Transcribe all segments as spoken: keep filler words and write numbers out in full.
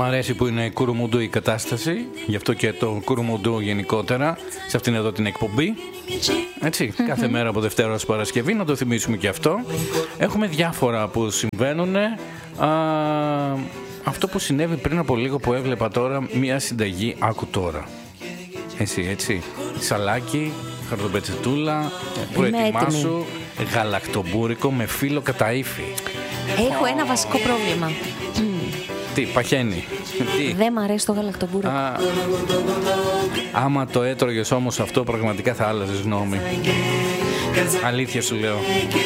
Μ' αρέσει που είναι κουρουμουντού η κατάσταση, γι' αυτό και το κουρουμουντού γενικότερα σε αυτήν εδώ την εκπομπή. Έτσι, mm-hmm. κάθε μέρα από Δευτέρα ως Παρασκευή, να το θυμίσουμε και αυτό. Έχουμε διάφορα που συμβαίνουν. Α, αυτό που συνέβη πριν από λίγο που έβλεπα τώρα, μια συνταγή, άκου τώρα. Εσύ, έτσι, σαλάκι, χαρτοπετσετούλα, προετοιμάσου γαλακτομπούρικο με φύλλο κατά ύφη. Έχω ένα βασικό πρόβλημα. Τι, παχαίνει. Τι. Δεν μ' αρέσει το γαλακτομπούρικο. Α, άμα το έτρωγες όμως αυτό, πραγματικά θα άλλαζες γνώμη. Αλήθεια σου λέω.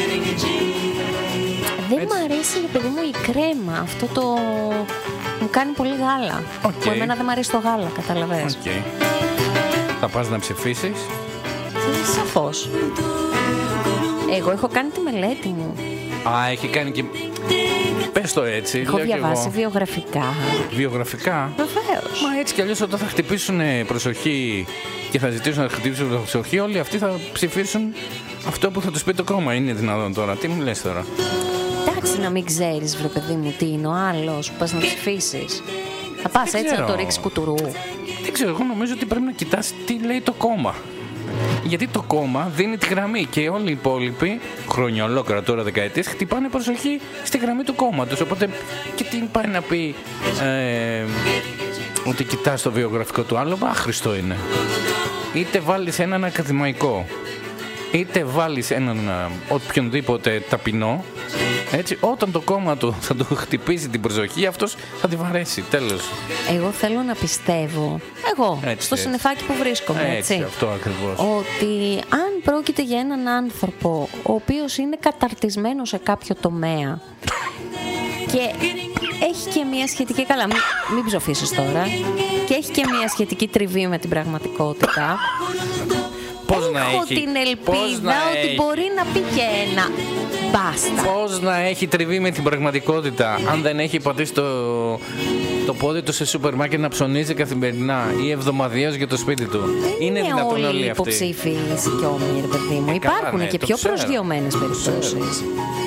Δεν έτσι. Μ' αρέσει, παιδί μου, η κρέμα. Αυτό το... μου κάνει πολύ γάλα. Okay. Που εμένα δεν μ' αρέσει το γάλα, καταλαβαίνεις. Okay. Θα πας να ψηφίσεις? Σαφώς. Εγώ έχω κάνει τη μελέτη μου. Α, έχει κάνει και... Πες το έτσι. Έχω διαβάσει βιογραφικά. Βιογραφικά? Βεβαίως. Μα έτσι κι αλλιώς όταν θα χτυπήσουν προσοχή και θα ζητήσουν να χτυπήσουν προσοχή, όλοι αυτοί θα ψηφίσουν αυτό που θα τους πει το κόμμα. Είναι δυνατόν τώρα? Τι μου λες τώρα? Εντάξει, να μην ξέρεις, βρε παιδί μου, τι είναι ο άλλος που πας να ψηφίσεις. Θα πας έτσι να το ρίξεις κουτουρού? Δεν ξέρω, εγώ νομίζω ότι πρέπει να κοιτάς τι λέει το κόμμα. Γιατί το κόμμα δίνει τη γραμμή και όλοι οι υπόλοιποι, χρόνια ολόκληρα τώρα δεκαετίες, χτυπάνε προσοχή στη γραμμή του κόμματος. Οπότε και τι πάει να πει ε, ότι κοιτάς το βιογραφικό του άλλου, άχρηστο είναι. Είτε βάλεις έναν ακαδημαϊκό, είτε βάλεις έναν οποιονδήποτε ταπεινό, έτσι, όταν το κόμμα του θα του χτυπήσει την προσοχή, αυτός θα τη βαρέσει, τέλος. Εγώ θέλω να πιστεύω, εγώ, έτσι, στο συννεφάκι που βρίσκομαι, έτσι, έτσι, αυτό ακριβώς, ότι αν πρόκειται για έναν άνθρωπο ο οποίος είναι καταρτισμένος σε κάποιο τομέα και έχει και μια σχετική, καλά, μην, μην ψοφήσεις τώρα, και έχει και μια σχετική τριβή με την πραγματικότητα, πώς έχω να έχει, την ελπίδα ότι έχει. Μπορεί να πει και ένα μπάστα. Πώς να έχει τριβή με την πραγματικότητα αν δεν έχει πατήσει το, το πόδι του σε σούπερ μάρκετ να ψωνίζει καθημερινά ή εβδομαδιαίως για το σπίτι του? Είναι, είναι δυνατόν όλοι οι υποψήφοι και όμοιοι, ρε παιδί μου. Ε, υπάρχουν ναι, και πιο προσγειωμένες περιπτώσεις.